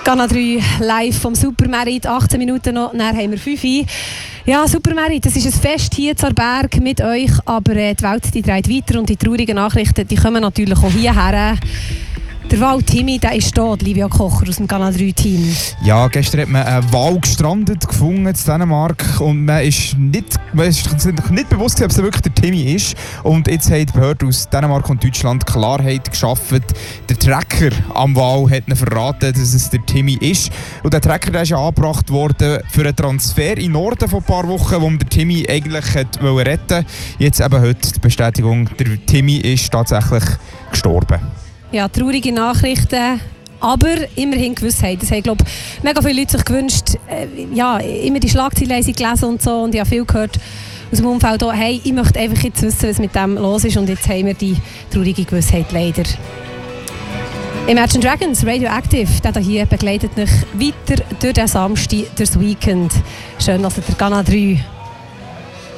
Ghana 3 live vom Supermerit, 18 Minuten noch, dann haben wir 5 Uhr. Ja, Supermerit, das ist ein Fest hier zu Arberg mit euch, aber die Welt die dreht weiter und die traurigen Nachrichten, die kommen natürlich auch hierher. Der Wal Timmy, der ist da, Livia Kocher aus dem Ghana 3-Team. Ja, gestern hat man einen Wal gestrandet gefunden in Dänemark und man ist sich nicht bewusst, ob es wirklich der Timmy ist. Und jetzt haben die Behörden aus Dänemark und Deutschland Klarheit geschaffen. Der Tracker am Wal hat ihnen verraten, dass es der Timmy ist. Und der Tracker der ist ja angebracht worden für einen Transfer in den Norden vor ein paar Wochen, wo man den Timmy eigentlich retten wollte. Jetzt eben heute die Bestätigung, der Timmy ist tatsächlich gestorben. Ja, traurige Nachrichten, aber immerhin Gewissheit. Das haben, glaube ich, mega viele Leute sich gewünscht. Immer die Schlagzeilen gelesen und so. Und ich habe viel gehört aus dem Umfeld auch, hey, ich möchte einfach jetzt wissen, was mit dem los ist. Und jetzt haben wir die traurige Gewissheit leider. Imagine Dragons, Radioactive, der hier begleitet mich weiter durch den Samstag, durch das Weekend. Schön, dass ihr der Ghana 3